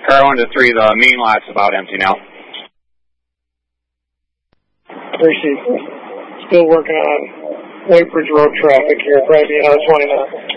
Car 1 to 3, the main lot's about empty now. Appreciate it. Still working on White Bridge Road traffic here, probably out of 20 minutes.